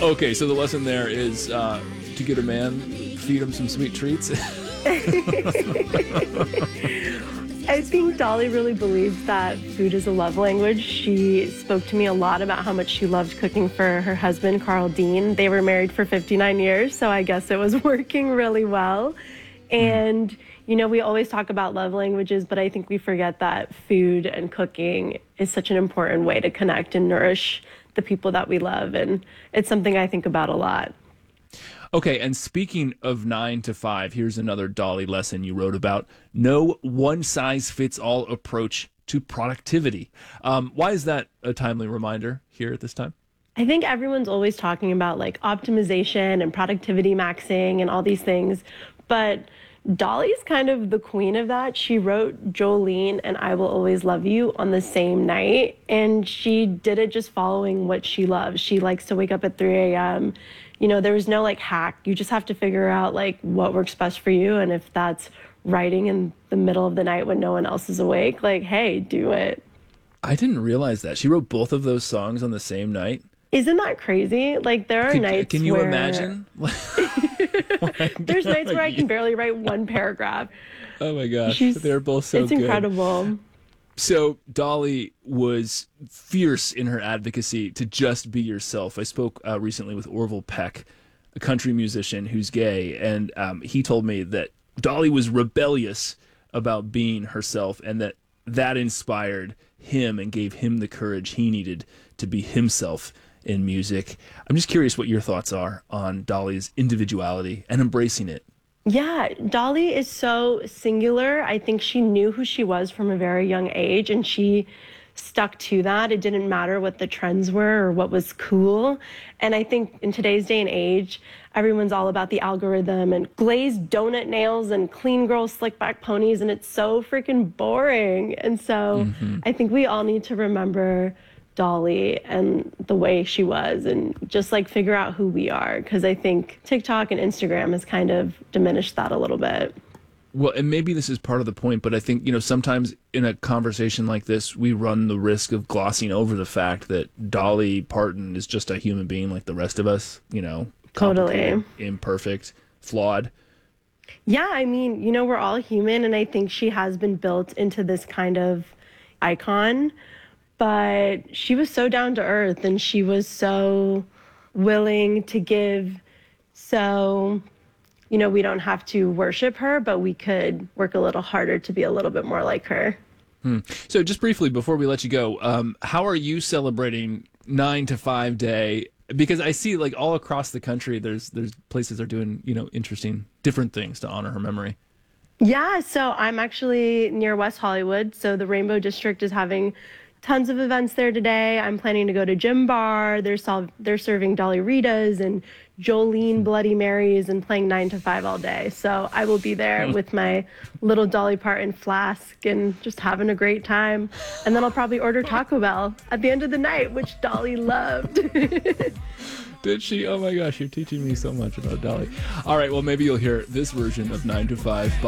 Okay, so the lesson there is to get a man, feed him some sweet treats. I think Dolly really believes that food is a love language. She spoke to me a lot about how much she loved cooking for her husband, Carl Dean. They were married for 59 years, so I guess it was working really well. And, you know, we always talk about love languages, but I think we forget that food and cooking is such an important way to connect and nourish the people that we love. And it's something I think about a lot. Okay, and speaking of 9 to 5, here's another Dolly lesson you wrote about. No one-size-fits-all approach to productivity. Why is that a timely reminder here at this time? I think everyone's always talking about like optimization and productivity maxing and all these things, but Dolly's kind of the queen of that. She wrote Jolene and I Will Always Love You on the same night, and she did it just following what she loves. She likes to wake up at 3 a.m. You know, there was no like hack. You just have to figure out like what works best for you, and if that's writing in the middle of the night when no one else is awake, like, hey, do it. I didn't realize that. She wrote both of those songs on the same night. Isn't that crazy? Like, there are nights Can you where... imagine? There's nights where I can barely write one paragraph. Oh my gosh, they're both so good. It's incredible. So Dolly was fierce in her advocacy to just be yourself. I spoke recently with Orville Peck, a country musician who's gay, and he told me that Dolly was rebellious about being herself, and that inspired him and gave him the courage he needed to be himself in music. I'm just curious what your thoughts are on Dolly's individuality and embracing it. Yeah, Dolly is so singular. I think she knew who she was from a very young age, and she stuck to that. It didn't matter what the trends were or what was cool. And I think in today's day and age, everyone's all about the algorithm and glazed donut nails and clean girl slick back ponies, and it's so freaking boring. And so I think we all need to remember Dolly and the way she was and just like figure out who we are, because I think TikTok and Instagram has kind of diminished that a little bit. Well, and maybe this is part of the point, but I think, you know, sometimes in a conversation like this, we run the risk of glossing over the fact that Dolly Parton is just a human being like the rest of us, you know, totally imperfect, flawed. Yeah, I mean, you know, we're all human, and I think she has been built into this kind of icon. But she was so down to earth, and she was so willing to give. So, you know, we don't have to worship her, but we could work a little harder to be a little bit more like her. So just briefly, before we let you go, how are you celebrating 9 to 5 day? Because I see like all across the country, there's places that are doing, you know, interesting, different things to honor her memory. Yeah, so I'm actually near West Hollywood. So the Rainbow District is having tons of events there today. I'm planning to go to Gym Bar. They're serving Dolly Ritas and Jolene Bloody Marys and playing 9 to 5 all day. So I will be there with my little Dolly Parton flask and just having a great time. And then I'll probably order Taco Bell at the end of the night, which Dolly loved. Did she? Oh my gosh, you're teaching me so much about Dolly. All right, well, maybe you'll hear this version of 9 to 5.